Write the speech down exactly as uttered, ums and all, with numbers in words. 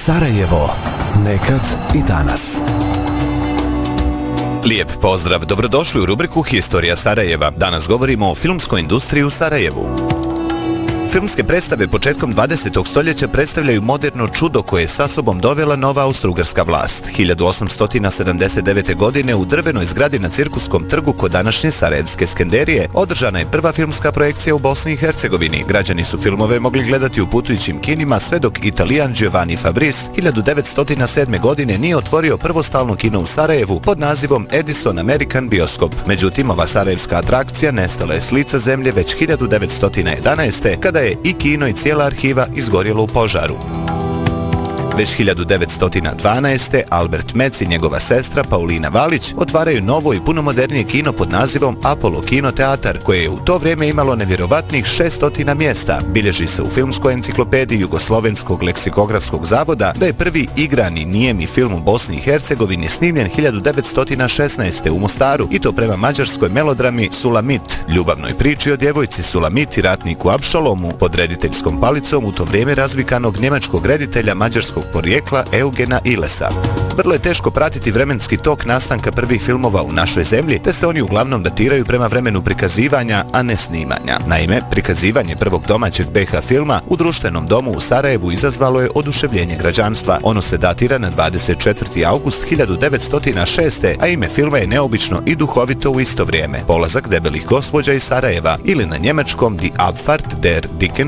Sarajevo. Nekad i danas. Lijep pozdrav, dobrodošli u rubriku Historija Sarajeva. Danas govorimo o filmskoj industriji u Sarajevu. Filmske predstave početkom dvadesetog stoljeća predstavljaju moderno čudo koje je sa sobom dovela nova austrougarska vlast. hiljadu osamsto sedamdeset devete. godine u drvenoj zgradi na Cirkuskom trgu kod današnje Sarajevske Skenderije održana je prva filmska projekcija u Bosni i Hercegovini. Građani su filmove mogli gledati u putujućim kinima sve dok Italijan Giovanni Fabris hiljadu devetsto sedme. godine nije otvorio prvo stalno kino u Sarajevu pod nazivom Edison American Bioskop. Međutim, ova sarajevska atrakcija nestala je s lica zemlje već hiljadu devetsto jedanaeste. kada je i kino i cijela arhiva izgorjelo u požaru. Već hiljadu devetsto dvanaeste. Albert Metz i njegova sestra Paulina Valić otvaraju novo i puno modernije kino pod nazivom Apollo Kino Teatar, koje je u to vrijeme imalo nevjerovatnih šesto mjesta. Bilježi se u filmskoj enciklopediji Jugoslovenskog leksikografskog zavoda da je prvi igrani nijemi film u Bosni i Hercegovini snimljen hiljadu devetsto šesnaeste. u Mostaru, i to prema mađarskoj melodrami Sulamit, ljubavnoj priči o djevojci Sulamit i ratniku Apšalomu, pod rediteljskom palicom u to vrijeme razvikanog njemačkog reditelja mađarskog porijekla Eugena Ilesa. Vrlo je teško pratiti vremenski tok nastanka prvih filmova u našoj zemlji, te se oni uglavnom datiraju prema vremenu prikazivanja, a ne snimanja. Naime, prikazivanje prvog domaćeg be ha filma u društvenom domu u Sarajevu izazvalo je oduševljenje građanstva. Ono se datira na dvadeset četvrti august hiljadu devetsto šeste. a ime filma je neobično i duhovito u isto vrijeme. Polazak debelih gospođa iz Sarajeva, ili na njemačkom Die Abfahrt der dicken